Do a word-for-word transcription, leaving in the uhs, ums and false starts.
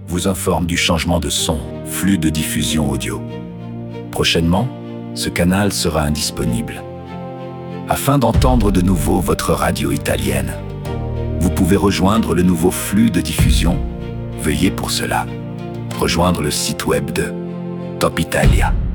vous informe du changement de son, flux de diffusion audio. Prochainement, ce canal sera indisponible. Afin d'entendre de nouveau votre radio italienne, vous pouvez rejoindre le nouveau flux de diffusion. Veuillez pour cela rejoindre le site web de Top Italia.